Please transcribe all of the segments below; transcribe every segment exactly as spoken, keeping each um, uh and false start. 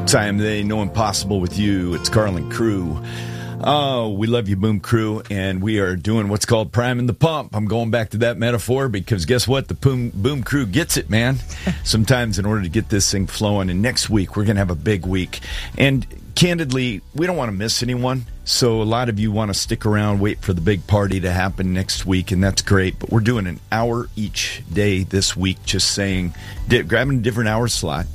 Time they know impossible with you. It's Carlin Crew. Oh, we love you, Boom Crew, and we are doing what's called priming the pump. I'm going back to that metaphor because guess what? The Boom, Boom Crew gets it, man. Sometimes in order to get this thing flowing, and next week we're going to have a big week. And candidly, we don't want to miss anyone, so a lot of you want to stick around, wait for the big party to happen next week, and that's great. But we're doing an hour each day this week, just saying, grabbing a different hour slot.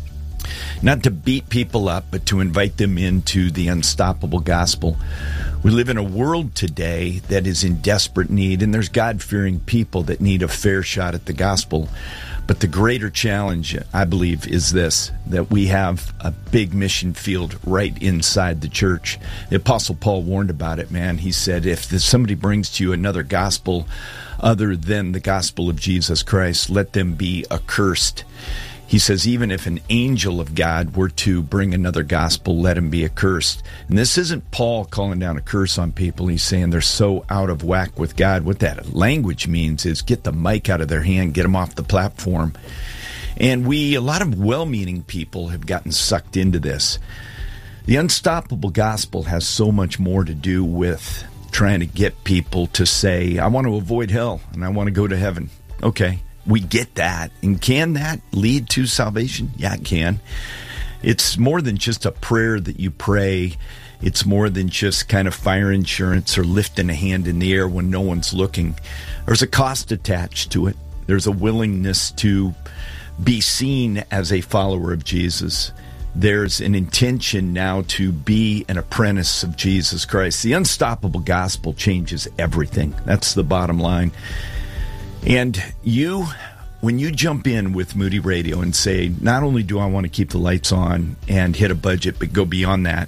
Not to beat people up, but to invite them into the unstoppable gospel. We live in a world today that is in desperate need, and there's God-fearing people that need a fair shot at the gospel. But the greater challenge, I believe, is this, that we have a big mission field right inside the church. The Apostle Paul warned about it, man. He said, if somebody brings to you another gospel other than the gospel of Jesus Christ, let them be accursed. He says, even if an angel of God were to bring another gospel, let him be accursed. And this isn't Paul calling down a curse on people. He's saying they're so out of whack with God. What that language means is get the mic out of their hand, get them off the platform. And we, a lot of well-meaning people have gotten sucked into this. The unstoppable gospel has so much more to do with trying to get people to say, I want to avoid hell and I want to go to heaven. Okay. We get that. And can that lead to salvation? Yeah, it can. It's more than just a prayer that you pray. It's more than just kind of fire insurance or lifting a hand in the air when no one's looking. There's a cost attached to it. There's a willingness to be seen as a follower of Jesus. There's an intention now to be an apprentice of Jesus Christ. The unstoppable gospel changes everything. That's the bottom line. And you, when you jump in with Moody Radio and say, not only do I want to keep the lights on and hit a budget, but go beyond that,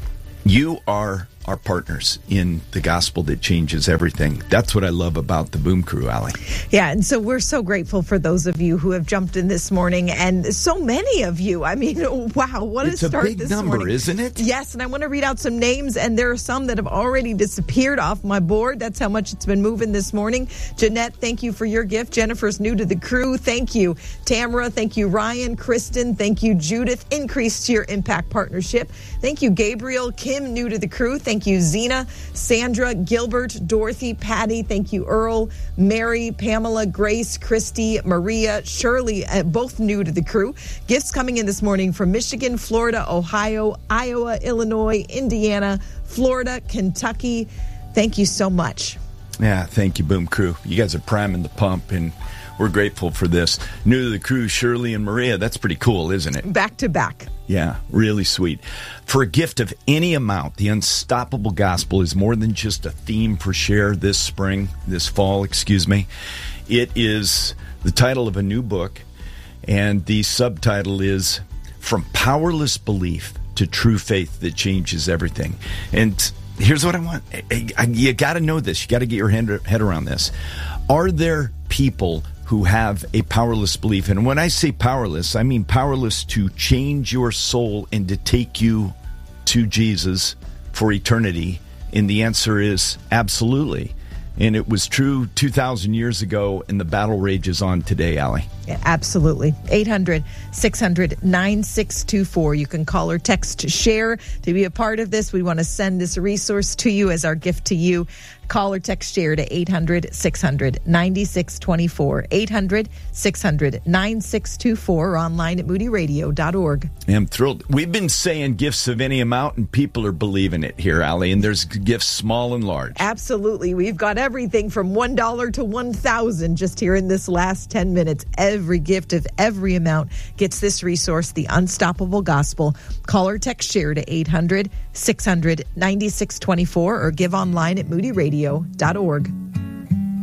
you are our partners in the gospel that changes everything. That's what I love about the Boom Crew, Allie. Yeah, and so we're so grateful for those of you who have jumped in this morning, and so many of you. I mean, wow, what it's a start a big this number, morning. Isn't it? Yes, and I want to read out some names, and there are some that have already disappeared off my board. That's how much it's been moving this morning. Jeanette, thank you for your gift. Jennifer's new to the crew. Thank you. Tamara, thank you. Ryan, Kristen, thank you. Judith, increase to your impact partnership. Thank you, Gabriel. Kim, new to the crew. Thank you, Zena, Sandra, Gilbert, Dorothy, Patty. Thank you, Earl, Mary, Pamela, Grace, Christy, Maria, Shirley, uh, both new to the crew. Gifts coming in this morning from Michigan, Florida, Ohio, Iowa, Illinois, Indiana, Florida, Kentucky. Thank you so much. Yeah, thank you, Boom Crew. You guys are priming the pump, and we're grateful for this. New to the crew, Shirley and Maria. That's pretty cool, isn't it? Back to back. Yeah, really sweet. For a gift of any amount, the Unstoppable Gospel is more than just a theme for share this spring, this fall, excuse me. It is the title of a new book, and the subtitle is From Powerless Belief to True Faith That Changes Everything. And here's what I want. You got to know this. You got to get your head around this. Are there people who have a powerless belief? And when I say powerless, I mean powerless to change your soul and to take you to Jesus for eternity. And the answer is absolutely. And it was true two thousand years ago, and the battle rages on today, Allie. Yeah, absolutely. eight hundred, six hundred, nine six two four. You can call or text share to be a part of this. We want to send this resource to you as our gift to you. Call or text share to eight hundred, six hundred, nine six two four. eight hundred, six hundred, nine six two four, or online at moody radio dot org. I'm thrilled. We've been saying gifts of any amount, and people are believing it here, Allie. And there's gifts small and large. Absolutely. We've got everything from one dollar to one thousand dollars just here in this last ten minutes. Every gift of every amount gets this resource, The Unstoppable Gospel. Call or text share to eight hundred, six hundred, nine six two four, or give online at moody radio dot org.